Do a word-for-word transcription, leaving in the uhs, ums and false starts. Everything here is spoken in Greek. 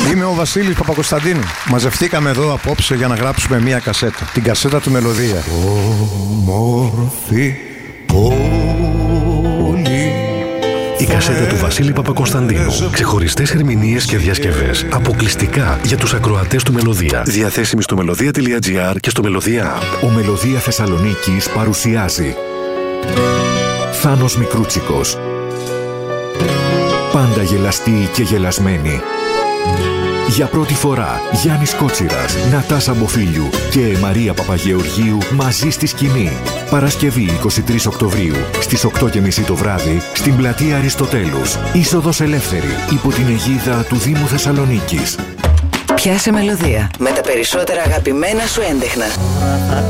Είμαι ο Βασίλης Παπακοσταντίνου. Μαζευτήκαμε εδώ απόψε για να γράψουμε μία κασέτα. Την κασέτα του Μελωδία. Όμορφη πόλη. Η κασέτα του Βασίλη Παπακοσταντίνου. Ξεχωριστές ερμηνείες και διασκευές. Αποκλειστικά για τους ακροατές του Μελωδία. Διαθέσιμη στο μελωδία τελεία τζι άρ και στο Μελωδία App. Ο Μελωδία Θεσσαλονίκης παρουσιάζει Θάνος Μικρούτσικος. Πάντα γελαστή και γελασμένη. Για πρώτη φορά Γιάννης Κότσιρας, Νατάσα Μποφίλιου και Μαρία Παπαγεωργίου μαζί στη σκηνή. Παρασκευή εικοστή τρίτη Οκτωβρίου στις οκτώ και μισή το βράδυ στην πλατεία Αριστοτέλους. Είσοδος ελεύθερη υπό την αιγίδα του Δήμου Θεσσαλονίκης. Πιάσε Μελωδία με τα περισσότερα αγαπημένα σου έντεχνα.